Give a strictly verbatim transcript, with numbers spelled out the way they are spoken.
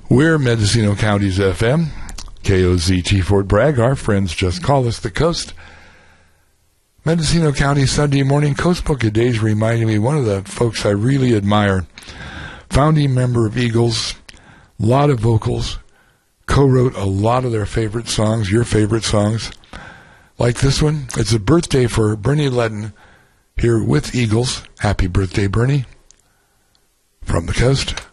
We're Mendocino County's F M, K O Z T Fort Bragg. Our friends just call us the Coast. Mendocino County Sunday morning Coast Book of Days reminded me one of the folks I really admire. Founding member of Eagles, a lot of vocals, co-wrote a lot of their favorite songs, your favorite songs. Like this one, it's a birthday for Bernie Ledden here with Eagles. Happy birthday, Bernie, from the Coast.